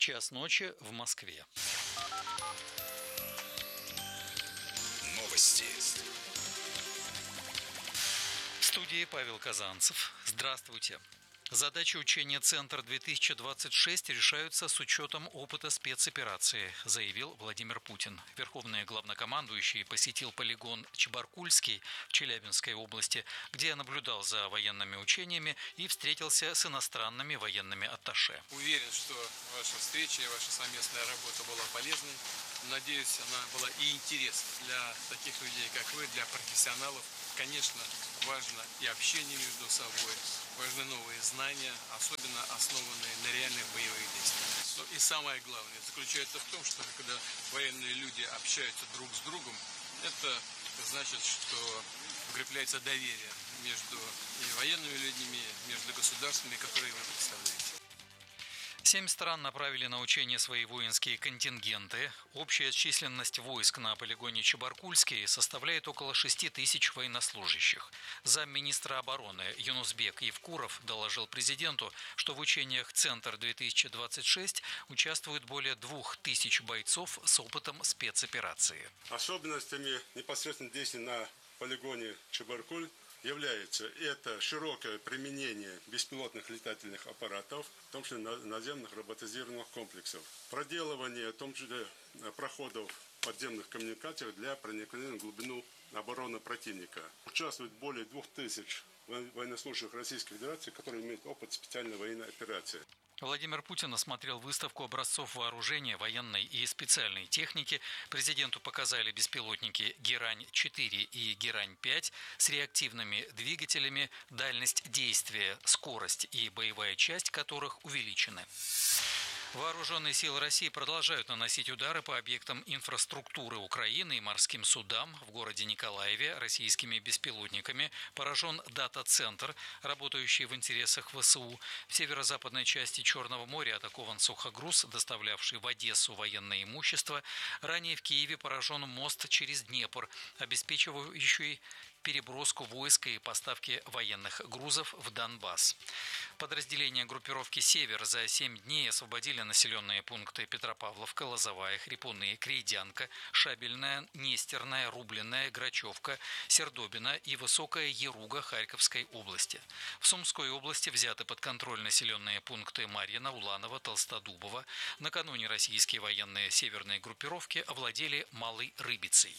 Час ночи в Москве. Новости. В студии Павел Казанцев. Здравствуйте. Задачи учения «Центр-2026» решаются с учетом опыта спецоперации, заявил Владимир Путин. Верховный главнокомандующий посетил полигон Чебаркульский в Челябинской области, где наблюдал за военными учениями и встретился с иностранными военными атташе. Уверен, что ваша встреча и ваша совместная работа была полезной. Надеюсь, она была и интересной для таких людей, как вы, для профессионалов. Конечно, важно и общение между собой, важны новые знания, особенно основанные на реальных боевых действиях. И самое главное заключается в том, что когда военные люди общаются друг с другом, это значит, что укрепляется доверие между военными людьми, между государствами, которые вы представляете. 7 стран направили на учения свои воинские контингенты. Общая численность войск на полигоне Чебаркульский составляет около 6 тысяч военнослужащих. Замминистра обороны Юнусбек Евкуров доложил президенту, что в учениях «Центр-2026» участвуют более 2000 бойцов с опытом спецоперации. Особенностями непосредственно действий на полигоне Чебаркуль является это широкое применение беспилотных летательных аппаратов, в том числе наземных роботизированных комплексов, проделывание, в том числе, проходов в подземных коммуникациях для проникновения в глубину обороны противника. Участвует более 2000 военнослужащих Российской Федерации, которые имеют опыт специальной военной операции. Владимир Путин осмотрел выставку образцов вооружения, военной и специальной техники. Президенту показали беспилотники «Герань-4» и «Герань-5» с реактивными двигателями, дальность действия, скорость и боевая часть которых увеличены. Вооруженные силы России продолжают наносить удары по объектам инфраструктуры Украины и морским судам. В городе Николаеве российскими беспилотниками поражен дата-центр, работающий в интересах ВСУ. В северо-западной части Черного моря атакован сухогруз, доставлявший в Одессу военное имущество. Ранее в Киеве поражен мост через Днепр, обеспечивающий переброску войск и поставки военных грузов в Донбасс. Подразделения группировки «Север» за 7 дней освободили населенные пункты Петропавловка, Лозовая, Хрипуны, Крейдянка, Шабельная, Нестерная, Рубленная, Грачевка, Сердобина и Высокая Яруга Харьковской области. В Сумской области взяты под контроль населенные пункты Марьино, Уланово, Толстодубово. Накануне российские военные северной группировки овладели Малой Рыбицей.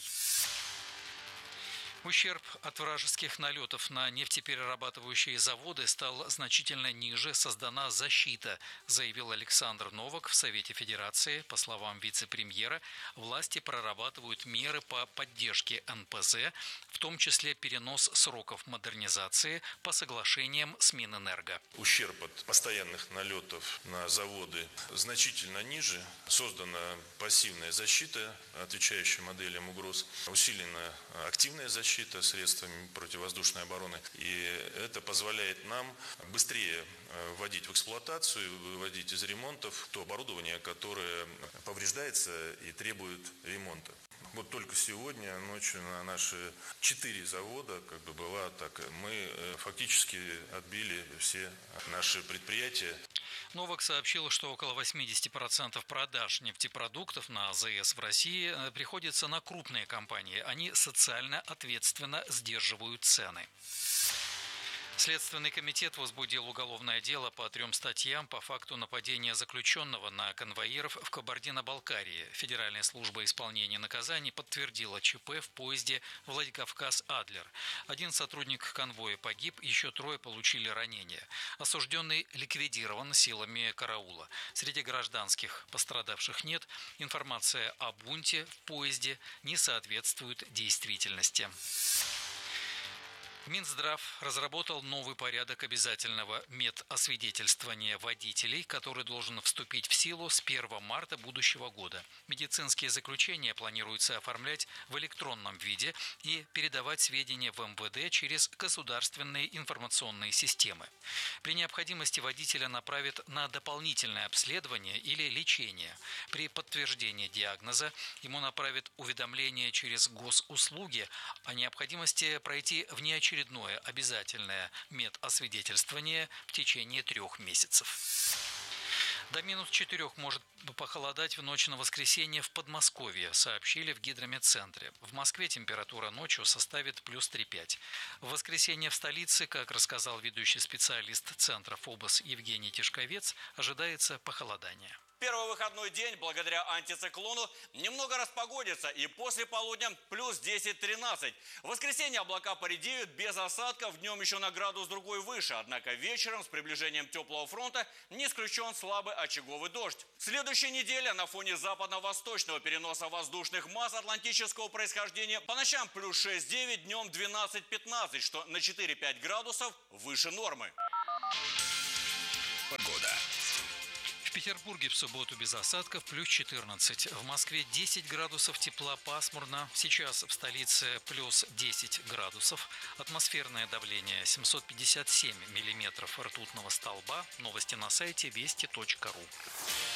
Ущерб от вражеских налетов на нефтеперерабатывающие заводы стал значительно ниже, создана защита, заявил Александр Новак в Совете Федерации. По словам вице-премьера, власти прорабатывают меры по поддержке НПЗ, в том числе перенос сроков модернизации по соглашениям с Минэнерго. Ущерб от постоянных налетов на заводы значительно ниже. Создана пассивная защита, отвечающая моделям угроз. Усилена активная защита средствами противовоздушной обороны. И это позволяет нам быстрее вводить в эксплуатацию, выводить из ремонтов то оборудование, которое повреждается и требует ремонта. Вот только сегодня ночью на наши 4 завода была атака. Мы фактически отбили все наши предприятия. Новак сообщил, что около 80% продаж нефтепродуктов на АЗС в России приходится на крупные компании. Они социально ответственно сдерживают цены. Следственный комитет возбудил уголовное дело по 3 статьям по факту нападения заключенного на конвоиров в Кабардино-Балкарии. Федеральная служба исполнения наказаний подтвердила ЧП в поезде Владикавказ-Адлер. 1 сотрудник конвоя погиб, еще 3 получили ранения. Осужденный ликвидирован силами караула. Среди гражданских пострадавших нет. Информация о бунте в поезде не соответствует действительности. Минздрав разработал новый порядок обязательного медосвидетельствования водителей, который должен вступить в силу с 1 марта будущего года. Медицинские заключения планируется оформлять в электронном виде и передавать сведения в МВД через государственные информационные системы. При необходимости водителя направят на дополнительное обследование или лечение. При подтверждении диагноза ему направят уведомление через госуслуги о необходимости пройти внеочередное обязательное медосвидетельствование в течение 3 месяцев. До -4 может похолодать в ночь на воскресенье в Подмосковье, сообщили в гидрометцентре. В Москве температура ночью составит +3,5. В воскресенье в столице, как рассказал ведущий специалист Центра ФОБОС Евгений Тишковец, ожидается похолодание. Первый выходной день благодаря антициклону немного распогодится и после полудня +10-13. В воскресенье облака поредеют без осадков, днем еще на градус другой выше. Однако вечером с приближением теплого фронта не исключен слабый очаговый дождь. Следующая неделя на фоне западно-восточного переноса воздушных масс атлантического происхождения по ночам +6-9, днем 12-15, что на 4-5 градусов выше нормы. Погода. В Петербурге в субботу без осадков +14. В Москве 10 градусов тепла, пасмурно. Сейчас в столице +10 градусов. Атмосферное давление 757 миллиметров ртутного столба. Новости на сайте вести.ру.